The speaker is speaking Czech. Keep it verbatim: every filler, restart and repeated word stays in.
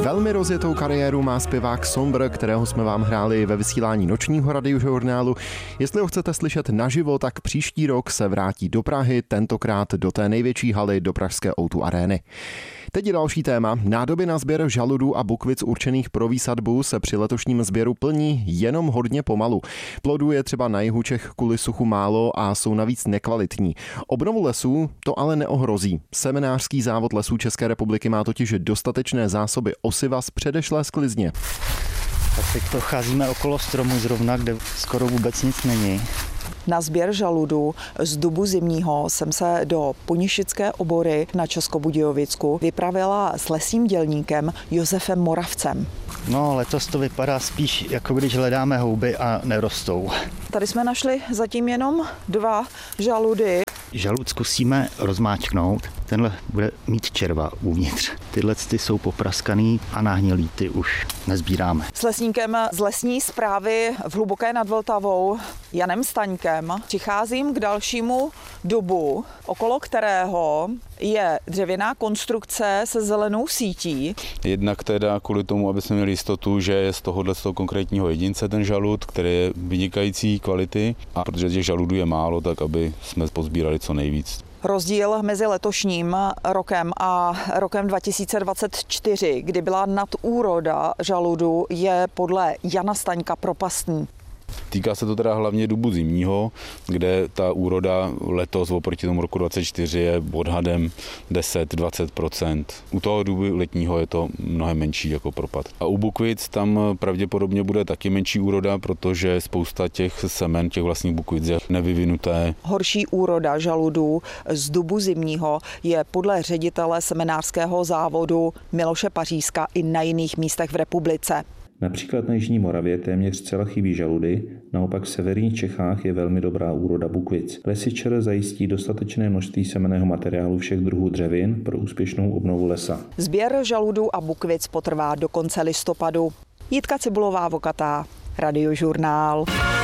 Velmi rozjetou kariéru má zpěvák Sombr, kterého jsme vám hráli ve vysílání nočního radiožurnálu. Jestli ho chcete slyšet naživo, tak příští rok se vrátí do Prahy, tentokrát do té největší haly, do pražské ó dvě arény. Teď je další téma. Nádoby na sběr žaludů a bukvic určených pro výsadbu se při letošním sběru plní jenom hodně pomalu. Plodů je třeba na jihu Čech kvůli suchu málo a jsou navíc nekvalitní. Obnovu lesů to ale neohrozí. Seminářský závod Lesů České republiky má totiž dostatečné zásoby osiva z předešlé sklizně. Tak teď procházíme okolo stromu zrovna, kde skoro vůbec nic není. Na sběr žaludů z dubu zimního jsem se do Ponišické obory na Českobudějovicku vypravila s lesním dělníkem Josefem Moravcem. No, letos to vypadá spíš, jako když hledáme houby a nerostou. Tady jsme našli zatím jenom dva žaludy. Žalud zkusíme rozmáčknout. Tenhle bude mít červa uvnitř. Tyhle ty jsou popraskaný a nahnilý, ty už nezbíráme. S lesníkem z lesní správy v Hluboké nad Vltavou Janem Staňkem přicházím k dalšímu dubu, okolo kterého je dřevěná konstrukce se zelenou sítí. Jednak teda kvůli tomu, aby jsme měli jistotu, že je z tohohle z toho konkrétního jedince ten žalud, který je vynikající kvality, a protože těch žaludů je málo, tak aby jsme pozbírali co nejvíc. Rozdíl mezi letošním rokem a rokem dva tisíce dvacet čtyři, kdy byla nadúroda žaludu, je podle Jana Staňka propastní. Týká se to teda hlavně dubu zimního, kde ta úroda letos oproti tomu roku dvacet čtyři je odhadem deset až dvacet procent. U toho dubu letního je to mnohem menší jako propad. A u bukvic tam pravděpodobně bude taky menší úroda, protože spousta těch semen, těch vlastních bukvic je nevyvinuté. Horší úroda žaludů z dubu zimního je podle ředitele seminářského závodu Miloše Pařízka i na jiných místech v republice. Například na jižní Moravě téměř zcela chybí žaludy, naopak v severních Čechách je velmi dobrá úroda bukvic. Lesy ČR zajistí dostatečné množství semenného materiálu všech druhů dřevin pro úspěšnou obnovu lesa. Sběr žaludů a bukvic potrvá do konce listopadu. Jitka Cibulová Vokatá, Radiožurnál.